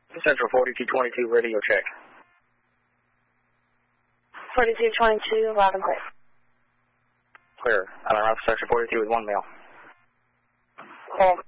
Central 4222, radio check. 4222, loud and clear. Clear. Alright, Central 42 with 1 male. Cool.